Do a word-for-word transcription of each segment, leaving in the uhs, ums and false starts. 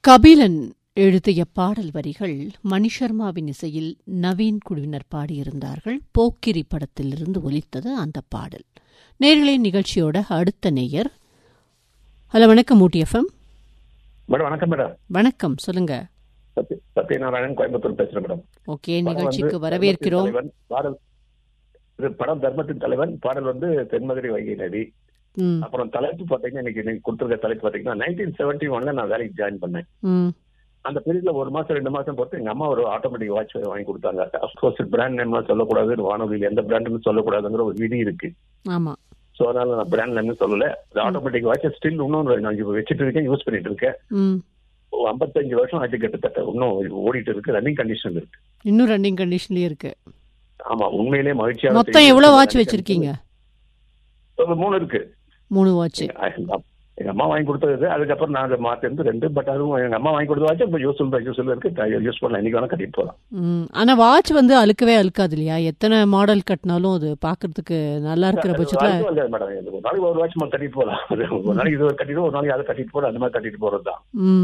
கபிலன் எழுதிய பாடல் வரிகள் மணிஷர்மாவின் இசையில் நவீன் குழுவினர் பாடியிருந்தார்கள். போக்கிரி படத்திலிருந்து ஒலித்தது அந்த பாடல். நேர்களே, நிகழ்ச்சியோட அடுத்த நேயர். ஹலோ, வணக்கம் ஊட்டி எஃப்எம். மேடம் வணக்கம். மேடம் வணக்கம், சொல்லுங்க. சத்யநாராயணன், கோயம்புத்தூர் பேசுறேன் மேடம். ஓகே, நிகழ்ச்சிக்கு வரவேற்கிறோம். பாடல் படம் தர்மத்தின் தலைவன். பாடல் வந்து தென்மதுரை வைகை நதி. அப்புறம் தலைப்பு பாத்தீங்கன்னா இன்னைக்கு நீங்க கொடுத்துருக்க தலைப்பு பாத்தீங்கன்னா நைன்டீன் செவன்டி ஒன்ல நான் வேலைக்கு ஜாயின் பண்ணேன். அந்த பீரியட்ல ஒரு மாசம் ரெண்டு மாசம் பொறுத்து எங்க அம்மா ஒரு ஆட்டோமேட்டிக் வாட்ச் வாங்கி கொடுத்தாங்க. அப்கோர்ஸ் பிராண்ட் நேம் சொல்லக்கூடாது, வானொலியில் எந்த பிராண்டுன்னு சொல்லக்கூடாதுங்கிற ஒரு விதி இருக்கு. ஆமா. சோ அதனால நான் பிராண்ட் நேம் சொல்லல. ஆட்டோமேட்டிக் வாட்ச் ஸ்டில் இன்னும் நான் வச்சுட்டு இருக்கேன், யூஸ் பண்ணிட்டு இருக்கேன். ஐம்பத்தஞ்சு வருஷம் ஆச்சு கிட்டத்தட்ட. இன்னும் ஓடிட்டு இருக்கு, ரன்னிங் கண்டிஷன் இருக்கு. இன்னும் ரன்னிங் கண்டிஷன்லயே இருக்கு. ஆமா, உண்மையிலேயே மகிழ்ச்சியா. மொத்தம் எவ்வளவு வாட்ச் வச்சிருக்கீங்க? மூணு இருக்கு. மூணு வாட்ச் எங்க அம்மா வாங்கி கொடுத்தது. அதுக்கப்புறம் நான் அதை மாத்திருந்து ரெண்டு. பட் அதுவும் எங்க அம்மா வாங்கி கொடுத்த வாட்ச் இப்ப யூஸ்ஃபுல் யூஸ்ஃபுல் இருக்கு, யூஸ் பண்ணலாம். இன்னைக்கு வேணா கட்டிட்டு போகலாம். ஆனா வாட்ச் வந்து அழுக்கவே அழுக்காது இல்லையா? எத்தனை மாடல் கட்டினாலும் அது பாக்குறதுக்கு நல்லா இருக்கிற பட்சத்துல மேடம் ஒரு நாளைக்கு ஒரு வாட்ச் கட்டிட்டு போகலாம். ஒரு நாளைக்கு இது கட்டிட்டு ஒரு நாளைக்கு அதை கட்டிட்டு போற அந்த மாதிரி கட்டிட்டு போறதுதான்.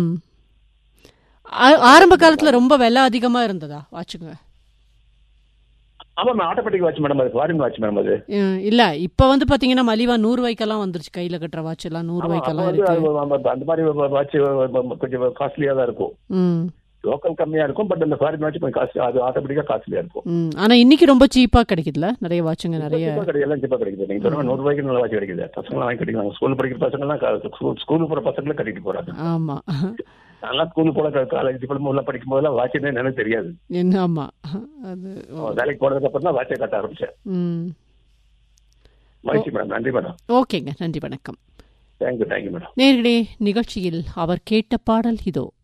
ஆரம்ப காலத்துல ரொம்ப விலை அதிகமா இருந்ததா வாட்சுங்க? ஆமா, ஆட்டோமேட்டிக் வாட்ச் மேடம். அது ஃபாரின் வாட்ச் மேடம். அது இல்ல, இப்ப வந்து பாத்தீங்கன்னா மலிவா நூறு ரூபாய்க்கெல்லாம் வந்துருச்சு. கையில கட்டுற வாட்ச் எல்லாம் நூறு ரூபாய்க்கெல்லாம் இருக்கு. அந்த மாதிரி வாட்ச் கொஞ்சம் காஸ்ட்லியா தான் இருக்கும். லோக்கல் கம்மியா இருக்கும், பட் அந்த ஃபாரின் வாட்ச் கொஞ்சம் காஸ்ட்லி, அது ஆட்டோமேட்டிக்கா காஸ்ட்லியா இருக்கும். ஆனா இன்னைக்கு ரொம்ப சீப்பா கிடைக்குதுல, நிறைய வாட்சுங்க நிறைய எல்லாம் சீப்பா கிடைக்குது. நீங்க சொன்ன நூறு ரூபாய்க்கு நல்ல வாட்ச் கிடைக்குது. பசங்க வாங்கி கட்டிக்கலாம். ஸ்கூல் படிக்கிற பசங்க எல்லாம் ஸ்கூலுக்கு போற பசங்களும் கட்டிட்டு போறாங்க. ஆமா, நல்லா ஸ்கூல் போல காலேஜ் டிப்ளமோ எல்லாம் படிக்கும் போதெல்லாம் வாட்ச் என்ன தெரியாது. ஆமா, அது வேலைக்கு போனதுக்கு அப்புறம் தான் வாட்சை கட்ட ஆரம்பிச்சேன். மகிழ்ச்சி மேடம். நன்றி மேடம். ஓகேங்க, நன்றி, வணக்கம். Thank you thank you madam. நேர்களே, நிகழ்ச்சியில் அவர் கேட்ட பாடல் இதோ.